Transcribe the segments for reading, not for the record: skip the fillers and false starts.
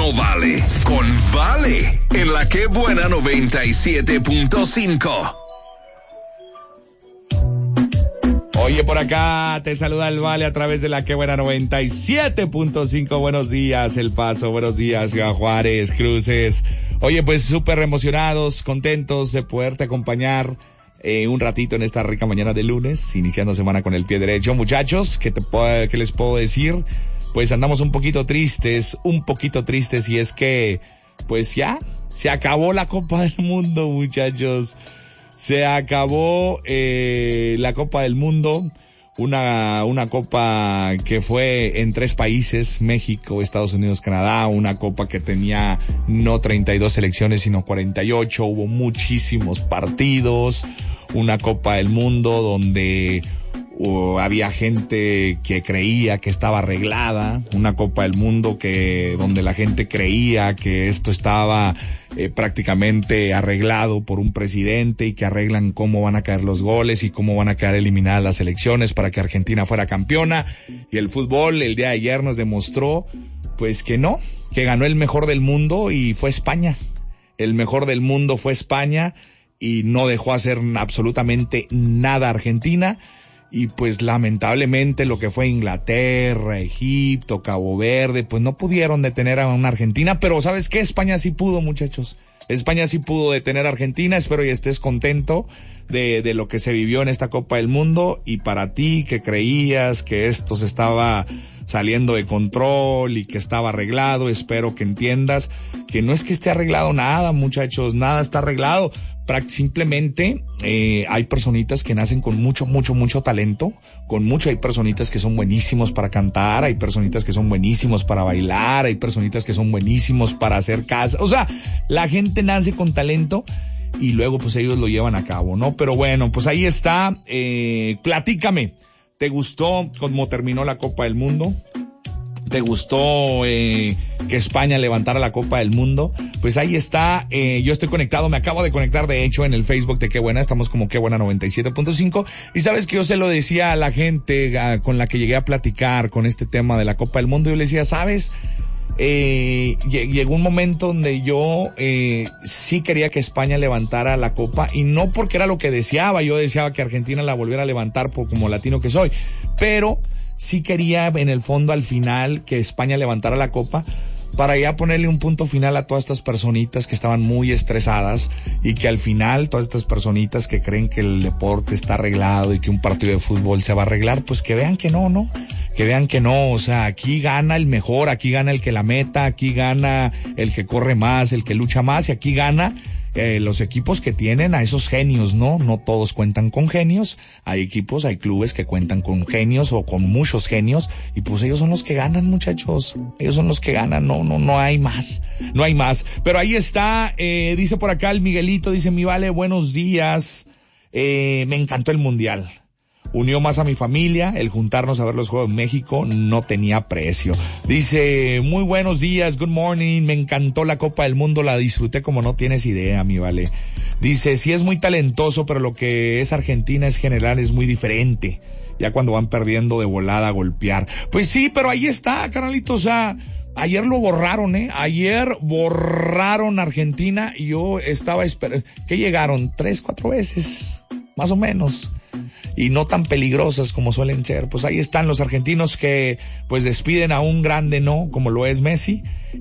no vale, con Vale, en la que buena 97.5. Oye, por acá te saluda el Vale a través de la que buena 97.5. Buenos días, El Paso. Buenos días, Ciudad Juárez, Cruces. Oye, pues súper emocionados, contentos de poderte acompañar un ratito en esta rica mañana de lunes, iniciando semana con el pie derecho. Muchachos, ¿qué les puedo decir? Pues andamos un poquito tristes, y es que, pues ya, se acabó la Copa del Mundo, muchachos. Se acabó la Copa del Mundo, una copa que fue en 3 países, México, Estados Unidos, Canadá, una copa que tenía no 32 selecciones, sino 48, hubo muchísimos partidos, una Copa del Mundo donde había gente que creía que estaba arreglada, una Copa del Mundo donde la gente creía que esto estaba prácticamente arreglado por un presidente y que arreglan cómo van a caer los goles y cómo van a quedar eliminadas las elecciones para que Argentina fuera campeona. Y el fútbol el día de ayer nos demostró pues que no, que ganó el mejor del mundo y fue España. El mejor del mundo fue España y no dejó hacer absolutamente nada a Argentina. Y pues lamentablemente lo que fue Inglaterra, Egipto, Cabo Verde, pues no pudieron detener a una Argentina, pero ¿sabes qué? España sí pudo, muchachos. España sí pudo detener a Argentina. Espero y estés contento de lo que se vivió en esta Copa del Mundo. Y para ti que creías que esto se estaba saliendo de control y que estaba arreglado, espero que entiendas que no es que esté arreglado nada, muchachos, nada está arreglado. Simplemente hay personitas que nacen con mucho talento, hay personitas que son buenísimos para cantar, hay personitas que son buenísimos para bailar, hay personitas que son buenísimos para hacer casa. O sea, la gente nace con talento y luego pues ellos lo llevan a cabo, ¿no? Pero bueno, pues ahí está. Platícame, ¿te gustó cómo terminó la Copa del Mundo? ¿Te gustó que España levantara la Copa del Mundo? Pues ahí está. Yo estoy conectado, me acabo de conectar de hecho en el Facebook de Qué Buena, estamos como Qué Buena 97.5. Y sabes que yo se lo decía a la gente con la que llegué a platicar con este tema de la Copa del Mundo. Yo le decía, ¿sabes? Llegó un momento donde yo sí quería que España levantara la Copa, y no porque era lo que deseaba. Yo deseaba que Argentina la volviera a levantar como latino que soy, pero sí quería en el fondo al final que España levantara la copa para ya ponerle un punto final a todas estas personitas que estaban muy estresadas, y que al final todas estas personitas que creen que el deporte está arreglado y que un partido de fútbol se va a arreglar, pues que vean que no, que vean que no. O sea, aquí gana el mejor, aquí gana el que la meta, aquí gana el que corre más, el que lucha más, y aquí gana los equipos que tienen a esos genios, ¿no? No todos cuentan con genios. Hay equipos, hay clubes que cuentan con genios o con muchos genios, y pues ellos son los que ganan, muchachos. Ellos son los que ganan, no hay más. No hay más. Pero ahí está, dice por acá el Miguelito, dice, mi Vale, buenos días. Me encantó el Mundial. Unió más a mi familia, el juntarnos a ver los Juegos en México no tenía precio. Dice, muy buenos días, good morning, me encantó la Copa del Mundo, la disfruté como no tienes idea, mi Vale. Dice, sí es muy talentoso, pero lo que es Argentina es general, es muy diferente. Ya cuando van perdiendo de volada a golpear. Pues sí, pero ahí está, carnalito, o sea, ayer lo borraron, ayer borraron a Argentina, y yo estaba esperando, que llegaron 3-4 veces, más o menos, y no tan peligrosas como suelen ser. Pues ahí están los argentinos que pues despiden a un grande, ¿no? Como lo es Messi,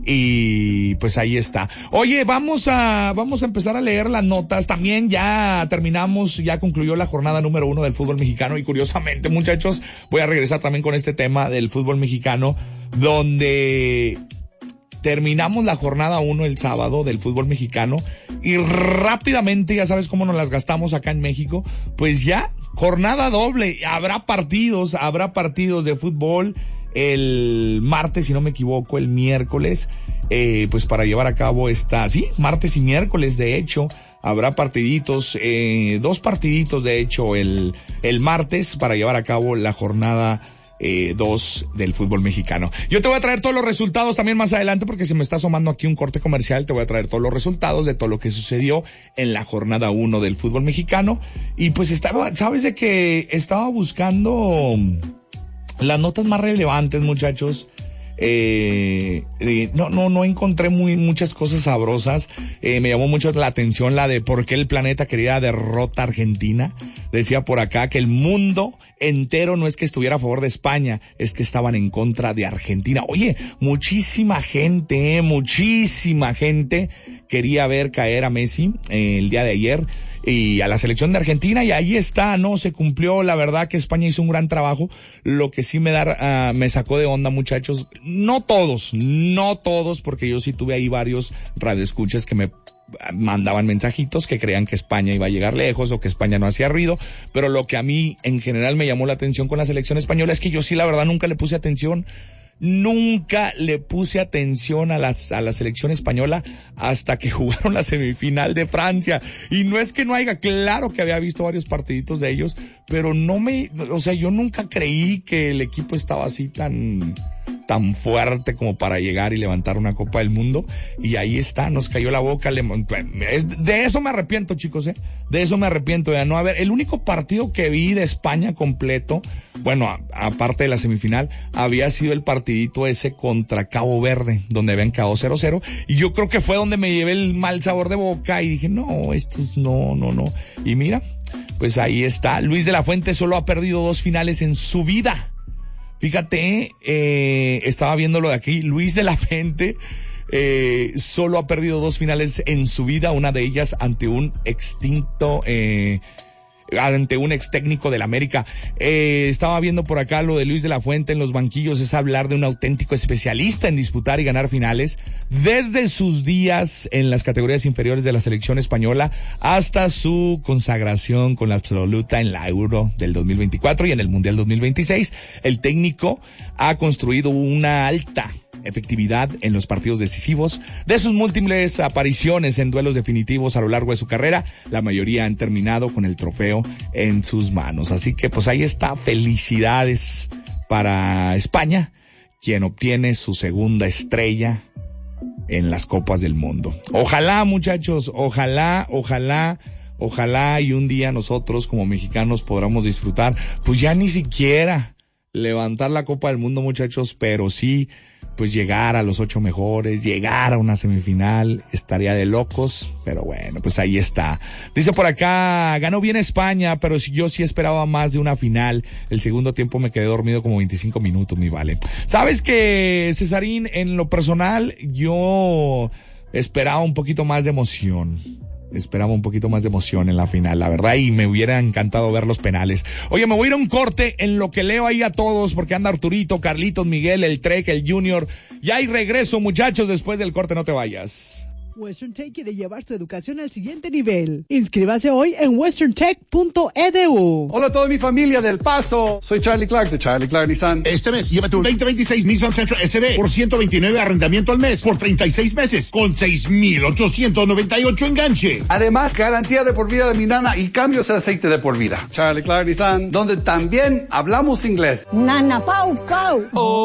y pues ahí está. Oye, vamos a empezar a leer las notas. También ya terminamos, ya concluyó la jornada número 1 del fútbol mexicano, y curiosamente, muchachos, voy a regresar también con este tema del fútbol mexicano, donde terminamos la jornada 1 el sábado del fútbol mexicano, y rápidamente, ya sabes cómo nos las gastamos acá en México, pues ya jornada doble, habrá partidos de fútbol el martes, si no me equivoco, el miércoles, pues para llevar a cabo martes y miércoles, de hecho, habrá partiditos, 2 partiditos, de hecho, el martes, para llevar a cabo la jornada 2 del fútbol mexicano. Yo te voy a traer todos los resultados también más adelante, porque se me está asomando aquí un corte comercial. Te voy a traer todos los resultados de todo lo que sucedió en la jornada 1 del fútbol mexicano. Y pues sabes de que estaba buscando las notas más relevantes, muchachos. No encontré muchas cosas sabrosas. Me llamó mucho la atención la de por qué el planeta quería derrota a Argentina. Decía por acá que el mundo entero no es que estuviera a favor de España, es que estaban en contra de Argentina. Oye, muchísima gente quería ver caer a Messi el día de ayer y a la selección de Argentina, y ahí está, ¿no? Se cumplió. La verdad que España hizo un gran trabajo. Lo que sí me sacó de onda, muchachos, no todos, porque yo sí tuve ahí varios radioescuchas que me mandaban mensajitos que creían que España iba a llegar lejos o que España no hacía ruido, pero lo que a mí en general me llamó la atención con la selección española es que yo sí, la verdad, nunca le puse atención a la selección española hasta que jugaron la semifinal de Francia. Y no es que no haya, claro que había visto varios partiditos de ellos, pero yo nunca creí que el equipo estaba así tan fuerte como para llegar y levantar una Copa del Mundo. Y ahí está, nos cayó la boca. De eso me arrepiento, chicos, de eso me arrepiento, de no haber. El único partido que vi de España completo, bueno, aparte de la semifinal, había sido el partidito ese contra Cabo Verde, donde habían quedado 0-0, y yo creo que fue donde me llevé el mal sabor de boca y dije, no, estos no. Y mira, pues ahí está. Luis de la Fuente solo ha perdido 2 finales en su vida. Fíjate, estaba viéndolo de aquí. Luis de la Fuente solo ha perdido 2 finales en su vida, una de ellas ante un ex técnico del América. Estaba viendo por acá lo de Luis de la Fuente en los banquillos. Es hablar de un auténtico especialista en disputar y ganar finales, desde sus días en las categorías inferiores de la selección española hasta su consagración con la absoluta en la Euro del 2024 y en el Mundial 2026. El técnico ha construido una alta efectividad en los partidos decisivos. De sus múltiples apariciones en duelos definitivos a lo largo de su carrera, la mayoría han terminado con el trofeo en sus manos. Así que pues ahí está, felicidades para España, quien obtiene su segunda estrella en las Copas del Mundo. Ojalá, muchachos, ojalá y un día nosotros como mexicanos podamos disfrutar, pues ya ni siquiera levantar la Copa del Mundo, muchachos, pero sí pues llegar a los 8 mejores, llegar a una semifinal, estaría de locos, pero bueno, pues ahí está. Dice por acá, ganó bien España, pero yo sí esperaba más de una final. El segundo tiempo me quedé dormido como 25 minutos, mi vale. ¿Sabes qué, Cesarín? En lo personal, yo esperaba un poquito más de emoción. Esperaba un poquito más de emoción en la final, la verdad, y me hubiera encantado ver los penales. Oye, me voy a ir a un corte en lo que leo ahí a todos, porque anda Arturito, Carlitos, Miguel, el Trek, el Junior. Ya hay regreso, muchachos, después del corte, no te vayas. Western Tech quiere llevar su educación al siguiente nivel. Inscríbase hoy en westerntech.edu. Hola a toda mi familia del Paso. Soy Charlie Clark de Charlie Clark Nissan. Este mes llévate un 2026 Nissan Sentra SB por $129 arrendamiento al mes por 36 meses con $6,898 enganche. Además, garantía de por vida de mi nana y cambios de aceite de por vida. Charlie Clark Nissan, donde también hablamos inglés. Nana Pau Pau.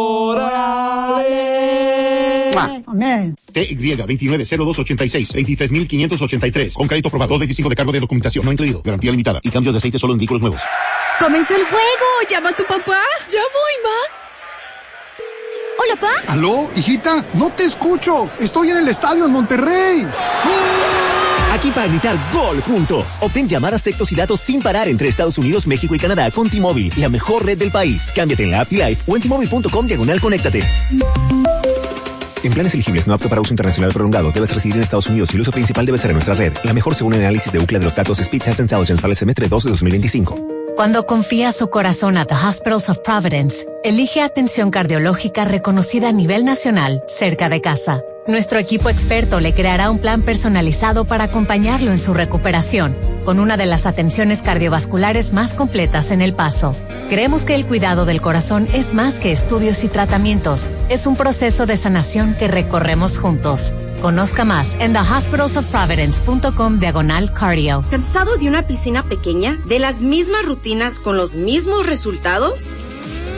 ¡Órale! Amén. TY 290286, 23,583. Con crédito aprobado, 25 de cargo de documentación no incluido. Garantía limitada y cambios de aceite solo en vehículos nuevos. ¡Comenzó el juego! ¡Llama a tu papá! ¡Ya voy, ma! ¿Hola, pa? ¿Aló, hijita? No te escucho. Estoy en el estadio en Monterrey. Aquí para gritar gol juntos. Obtén llamadas, textos y datos sin parar entre Estados Unidos, México y Canadá con T-Mobile, la mejor red del país. Cámbiate en la app T-Life o en T-Mobile.com/conéctate. En planes elegibles no apto para uso internacional prolongado, debes residir en Estados Unidos y el uso principal debe ser en nuestra red. La mejor según el análisis de UCLA de los datos Speed Test Intelligence para el semestre 2 de 2025. Cuando confía su corazón a The Hospitals of Providence, elige atención cardiológica reconocida a nivel nacional, cerca de casa. Nuestro equipo experto le creará un plan personalizado para acompañarlo en su recuperación, con una de las atenciones cardiovasculares más completas en El Paso. Creemos que el cuidado del corazón es más que estudios y tratamientos, es un proceso de sanación que recorremos juntos. Conozca más en thehospitalsofprovidence.com/cardio. ¿Cansado de una piscina pequeña? ¿De las mismas rutinas con los mismos resultados?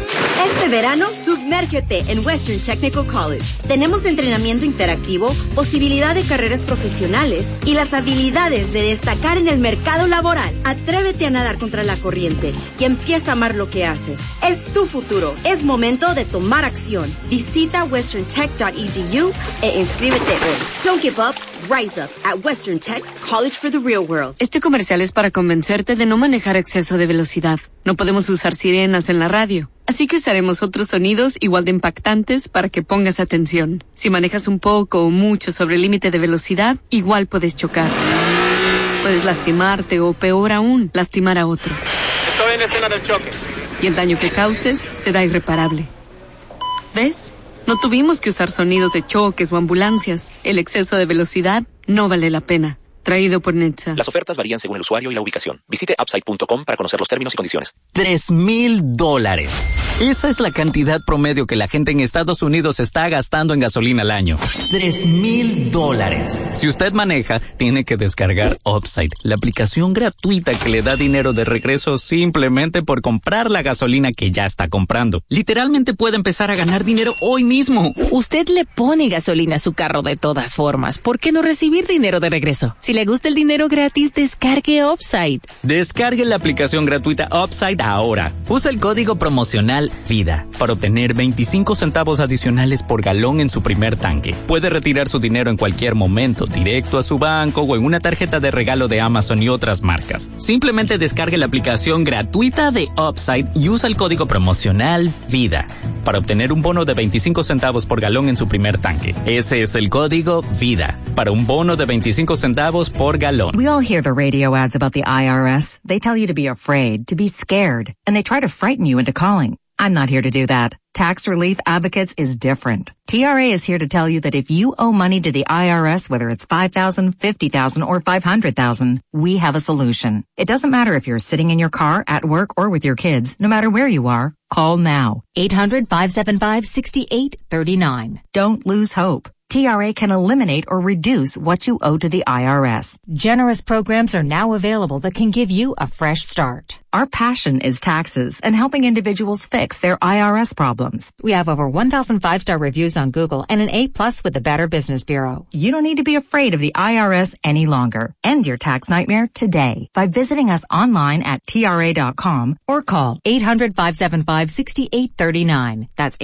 Este verano, sumérgete en Western Technical College. Tenemos entrenamiento interactivo, posibilidad de carreras profesionales y las habilidades de destacar en el mercado laboral. Atrévete a nadar contra la corriente y empieza a amar lo que haces. Es tu futuro. Es momento de tomar acción. Visita westerntech.edu e inscríbete hoy. Don't give up. Rise up at Western Tech College for the Real World. Este comercial es para convencerte de no manejar exceso de velocidad. No podemos usar sirenas en la radio, así que usaremos otros sonidos igual de impactantes para que pongas atención. Si manejas un poco o mucho sobre el límite de velocidad, igual puedes chocar. Puedes lastimarte o, peor aún, lastimar a otros. Estoy en escena del choque. Y el daño que causes será irreparable. ¿Ves? No tuvimos que usar sonidos de choques o ambulancias. El exceso de velocidad no vale la pena. Traído por Netza. Las ofertas varían según el usuario y la ubicación. Visite upside.com para conocer los términos y condiciones. $3,000. Esa es la cantidad promedio que la gente en Estados Unidos está gastando en gasolina al año. $3,000. Si usted maneja, tiene que descargar Upside, la aplicación gratuita que le da dinero de regreso simplemente por comprar la gasolina que ya está comprando. Literalmente puede empezar a ganar dinero hoy mismo. Usted le pone gasolina a su carro de todas formas. ¿Por qué no recibir dinero de regreso? Si le gusta el dinero gratis, descargue Upside. Descargue la aplicación gratuita Upside ahora. Usa el código promocional VIDA para obtener 25 centavos adicionales por galón en su primer tanque. Puede retirar su dinero en cualquier momento, directo a su banco o en una tarjeta de regalo de Amazon y otras marcas. Simplemente descargue la aplicación gratuita de Upside y usa el código promocional VIDA para obtener un bono de 25 centavos por galón en su primer tanque. Ese es el código VIDA para un bono de 25 centavos por galón. We all hear the radio ads about the IRS. They tell you to be afraid, to be scared, and they try to frighten you into calling. I'm not here to do that. Tax Relief Advocates is different. TRA is here to tell you that if you owe money to the IRS, whether it's $5,000, $50,000, or $500,000, we have a solution. It doesn't matter if you're sitting in your car, at work, or with your kids. No matter where you are, call now. 800-575-6839. Don't lose hope. TRA can eliminate or reduce what you owe to the IRS. Generous programs are now available that can give you a fresh start. Our passion is taxes and helping individuals fix their IRS problems. We have over 1,000 5-star reviews on Google and an A+ with the Better Business Bureau. You don't need to be afraid of the IRS any longer. End your tax nightmare today by visiting us online at TRA.com or call 800-575-6839. That's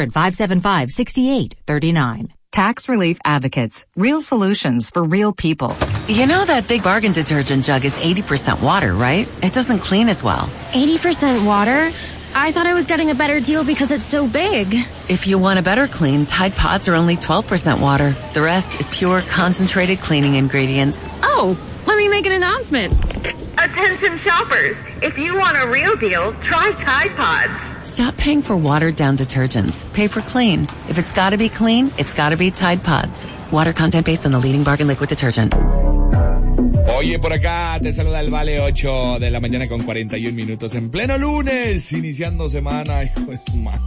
800-575-6839. Tax Relief Advocates. Real solutions for real people. You know that Big Bargain detergent jug is 80% water, right? It doesn't clean as well. 80% water? I thought I was getting a better deal because it's so big. If you want a better clean, Tide Pods are only 12% water. The rest is pure, concentrated cleaning ingredients. Oh, let me make an announcement. Attention shoppers. If you want a real deal, try Tide Pods. Stop paying for watered-down detergents. Pay for clean. If it's gotta be clean, it's gotta be Tide Pods. Water content based on the leading bargain liquid detergent. Oye, por acá te saluda el Vale, 8 de la mañana con 41 minutos en pleno lunes, iniciando semana. Hijo de su madre.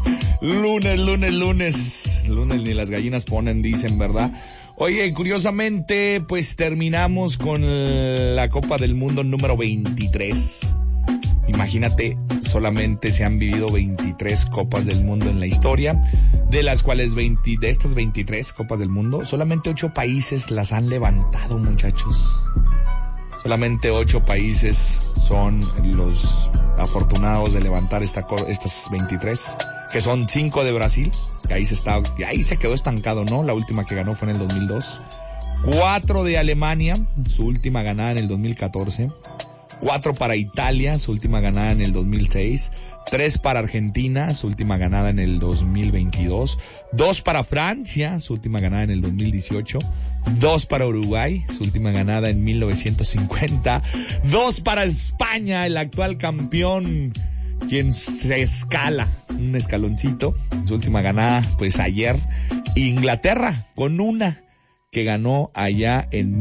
Lunes, ni las gallinas ponen, dicen, ¿verdad? Oye, curiosamente, pues terminamos con la Copa del Mundo número 23. Imagínate, solamente se han vivido 23 Copas del Mundo en la historia, de las cuales de estas 23 Copas del Mundo, solamente 8 países las han levantado, muchachos. Solamente 8 países son los afortunados de levantar estas 23, que son 5 de Brasil, que ahí se quedó estancado, ¿no? La última que ganó fue en el 2002. 4 de Alemania, su última ganada en el 2014. 4 para Italia, su última ganada en el 2006. 3 para Argentina, su última ganada en el 2022. 2 para Francia, su última ganada en el 2018. 2 para Uruguay, su última ganada en 1950. 2 para España, el actual campeón, quien se escala un escaloncito. Su última ganada, pues ayer. Inglaterra, con una que ganó allá en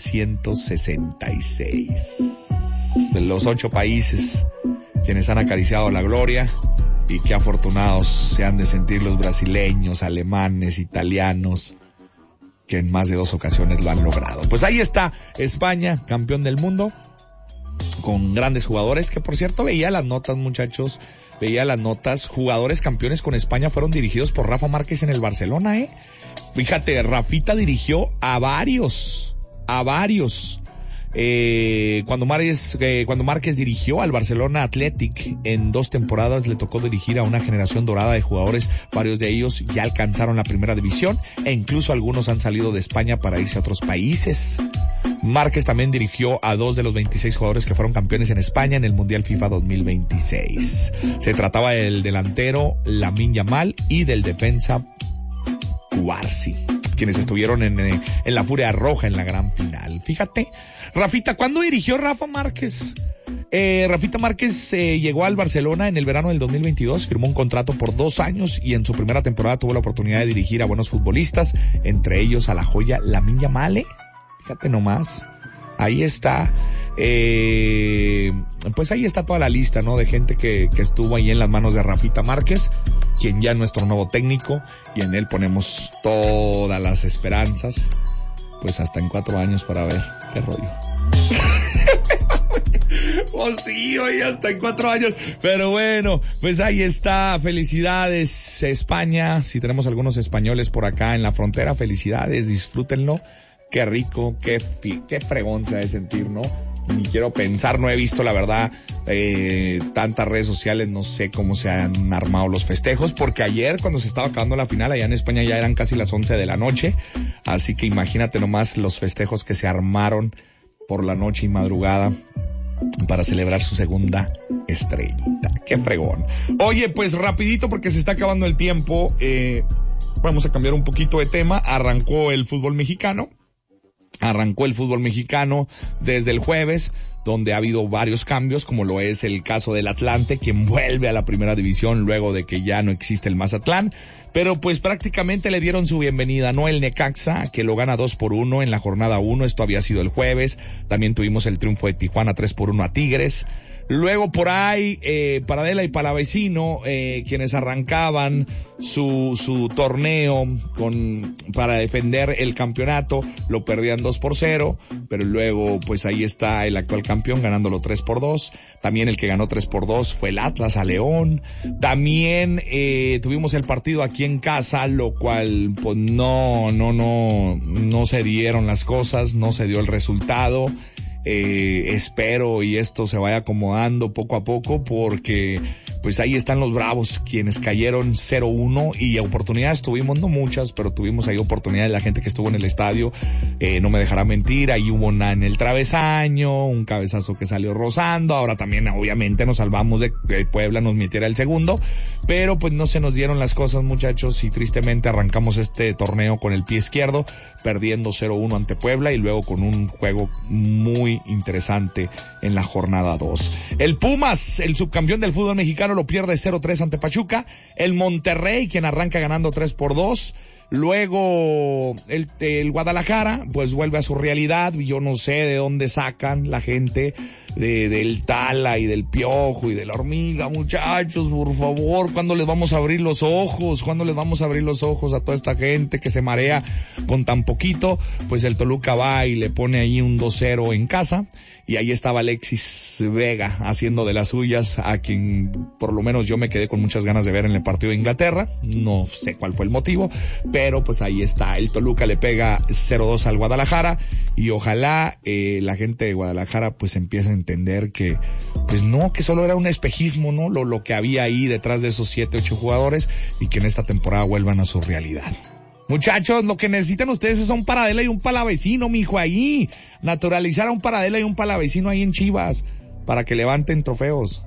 1966. De los 8 países quienes han acariciado la gloria, y qué afortunados se han de sentir los brasileños, alemanes, italianos, que en más de 2 ocasiones lo han logrado. Pues ahí está España, campeón del mundo, con grandes jugadores, que por cierto veía las notas, muchachos, jugadores campeones con España fueron dirigidos por Rafa Márquez en el Barcelona, Fíjate, Rafita dirigió a varios. Cuando Márquez dirigió al Barcelona Athletic en 2 temporadas, le tocó dirigir a una generación dorada de jugadores. Varios de ellos ya alcanzaron la primera división e incluso algunos han salido de España para irse a otros países. Márquez también dirigió a 2 de los 26 jugadores que fueron campeones en España en el Mundial FIFA 2026. Se trataba del delantero Lamine Yamal y del defensa Cubarsí, quienes estuvieron en la Furia Roja en la gran final. Fíjate, Rafita, ¿cuándo dirigió Rafa Márquez? Rafita Márquez llegó al Barcelona en el verano del 2022, firmó un contrato por 2 años y en su primera temporada tuvo la oportunidad de dirigir a buenos futbolistas, entre ellos a la joya Lamine Yamal. Fíjate nomás. Ahí está, pues ahí está toda la lista, ¿no? De gente que estuvo ahí en las manos de Rafita Márquez, quien ya es nuestro nuevo técnico, y en él ponemos todas las esperanzas, pues hasta en 4 años para ver qué rollo. Oh sí, oye, hasta en 4 años. Pero bueno, pues ahí está. Felicidades, España. Si tenemos algunos españoles por acá en la frontera, felicidades, disfrútenlo. Qué rico, qué fregón se ha de sentir, ¿no? Ni quiero pensar, no he visto, la verdad, tantas redes sociales, no sé cómo se han armado los festejos, porque ayer cuando se estaba acabando la final allá en España ya eran casi las 11 de la noche, así que imagínate nomás los festejos que se armaron por la noche y madrugada para celebrar su segunda estrellita. Qué fregón. Oye, pues rapidito porque se está acabando el tiempo, vamos a cambiar un poquito de tema. Arrancó el fútbol mexicano desde el jueves, donde ha habido varios cambios, como lo es el caso del Atlante, quien vuelve a la primera división luego de que ya no existe el Mazatlán, pero pues prácticamente le dieron su bienvenida, ¿no? El Necaxa, que lo gana 2-1 en la jornada 1, esto había sido el jueves. También tuvimos el triunfo de Tijuana 3-1 a Tigres. Luego por ahí, Paradela y Palavecino, quienes arrancaban su torneo para defender el campeonato, lo perdían 2-0, pero luego pues ahí está el actual campeón ganándolo 3-2. También el que ganó 3-2 fue el Atlas a León. También tuvimos el partido aquí en casa, lo cual pues no se dieron las cosas, no se dio el resultado. Espero y esto se vaya acomodando poco a poco, porque pues ahí están los Bravos, quienes cayeron 0-1 y oportunidades tuvimos, no muchas, pero tuvimos ahí oportunidades. La gente que estuvo en el estadio no me dejará mentir, ahí hubo una en el travesaño, un cabezazo que salió rozando. Ahora también obviamente nos salvamos de que Puebla nos metiera el segundo, pero pues no se nos dieron las cosas, muchachos, y tristemente arrancamos este torneo con el pie izquierdo, perdiendo 0-1 ante Puebla y luego con un juego muy interesante en la jornada 2. El Pumas, el subcampeón del fútbol mexicano, lo pierde 0-3 ante Pachuca. El Monterrey, quien arranca ganando 3-2. Luego el Guadalajara pues vuelve a su realidad. Yo no sé de dónde sacan la gente del Tala y del Piojo y de la Hormiga, muchachos, por favor, ¿cuándo les vamos a abrir los ojos? ¿Cuándo les vamos a abrir los ojos a toda esta gente que se marea con tan poquito? Pues el Toluca va y le pone ahí un 2-0 en casa. Y ahí estaba Alexis Vega haciendo de las suyas, a quien por lo menos yo me quedé con muchas ganas de ver en el partido de Inglaterra. No sé cuál fue el motivo, pero pues ahí está. El Toluca le pega 0-2 al Guadalajara y ojalá la gente de Guadalajara pues empiece a entender que pues no, que solo era un espejismo, ¿no? Lo que había ahí detrás de esos 7, 8 jugadores, y que en esta temporada vuelvan a su realidad. Muchachos, lo que necesitan ustedes es un Paradela y un Palavecino, mijo, ahí. Naturalizar a un Paradela y un Palavecino ahí en Chivas, para que levanten trofeos.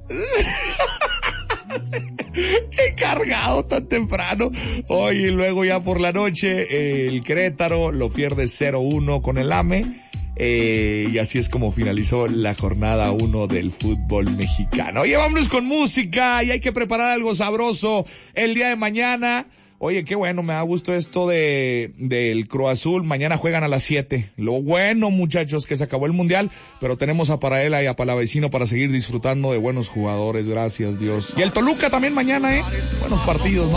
Qué cargado tan temprano. Hoy y luego ya por la noche, el Querétaro lo pierde 0-1 con el AME. Y así es como finalizó la jornada 1 del fútbol mexicano. Oye, vámonos con música, y hay que preparar algo sabroso el día de mañana. Oye, qué bueno, me da gusto esto del Cruz Azul. Mañana juegan a las 7. Lo bueno, muchachos, que se acabó el Mundial, pero tenemos a Paradela y a Palavecino para seguir disfrutando de buenos jugadores, gracias Dios. Y el Toluca también mañana, buenos partidos, ¿no?